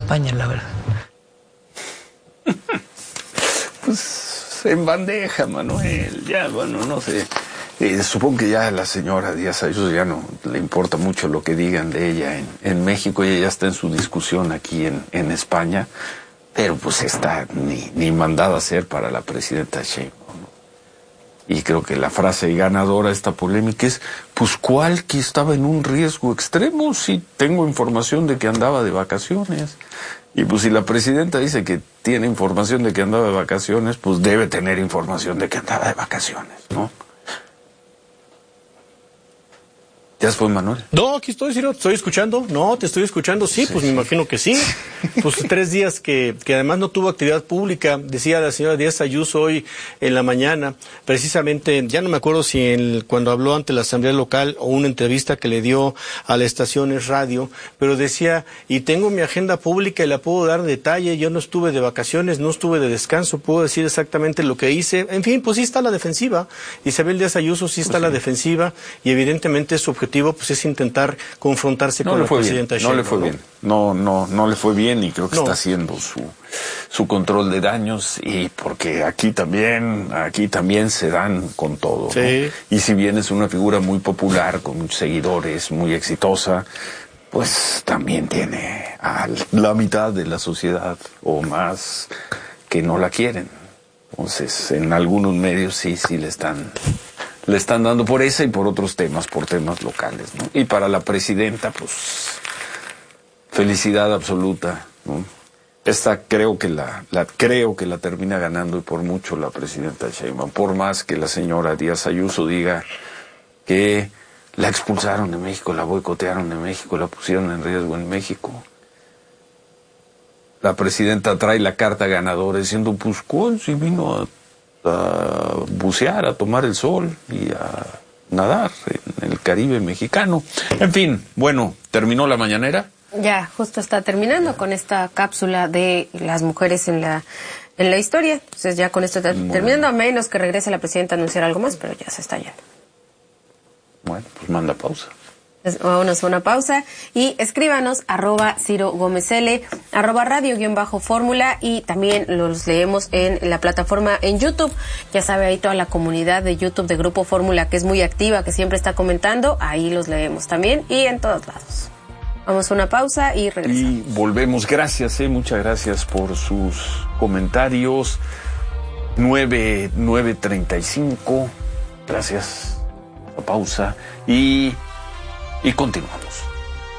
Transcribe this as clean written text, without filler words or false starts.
campaña, la verdad. Pues en bandeja, Manuel, ya, bueno, no sé. Supongo que ya a la señora Díaz Ayuso ya no le importa mucho lo que digan de ella en México, ella ya está en su discusión aquí en España, pero pues está ni mandada a ser para la presidenta Sheinbaum, ¿no? Y creo que la frase ganadora de esta polémica es, pues ¿cuál que estaba en un riesgo extremo? Sí, tengo información de que andaba de vacaciones. Y pues si la presidenta dice que tiene información de que andaba de vacaciones, pues debe tener información de que andaba de vacaciones, ¿no? ¿Ya fue, Manuel? No, aquí estoy, Ciro, te estoy escuchando. No, te estoy escuchando, sí, pues me imagino que sí. Pues 3 días que además no tuvo actividad pública, decía la señora Díaz Ayuso hoy en la mañana, precisamente, ya no me acuerdo si cuando habló ante la Asamblea Local o una entrevista que le dio a la estación Es Radio, pero decía, y tengo mi agenda pública y la puedo dar detalle, yo no estuve de vacaciones, no estuve de descanso, puedo decir exactamente lo que hice. En fin, pues sí está la defensiva. Isabel Díaz Ayuso sí está la defensiva y evidentemente su objetivo pues es intentar confrontarse con la presidenta Sheinbaum. No le fue bien. No le fue bien y creo que está haciendo su control de daños, y porque aquí también se dan con todo, sí, ¿no? Y si bien es una figura muy popular, con muchos seguidores, muy exitosa, pues también tiene a la mitad de la sociedad o más que no la quieren. Entonces, en algunos medios sí le están dando por esa y por otros temas, por temas locales, ¿no? Y para la presidenta, pues, felicidad absoluta, ¿no? Esta creo que la termina ganando, y por mucho, la presidenta Sheinbaum, por más que la señora Díaz Ayuso diga que la expulsaron de México, la boicotearon de México, la pusieron en riesgo en México. La presidenta trae la carta ganadora diciendo, pues, ¿cuál? Si vino a bucear, a tomar el sol y a nadar en el Caribe mexicano. En fin, bueno, ¿terminó la mañanera? Ya, justo está terminando con esta cápsula de las mujeres en la historia. Entonces ya con esto está terminando, a menos que regrese la presidenta a anunciar algo más, pero ya se está yendo. Bueno, pues manda pausa. Vámonos a una pausa y escríbanos @Ciro Gómez L, @radio_fórmula, y también los leemos en la plataforma en YouTube. Ya sabe, ahí toda la comunidad de YouTube de Grupo Fórmula, que es muy activa, que siempre está comentando, ahí los leemos también y en todos lados. Vamos a una pausa y regresamos. Y volvemos. Gracias, muchas gracias por sus comentarios. 9:35. Gracias. La pausa y continuamos.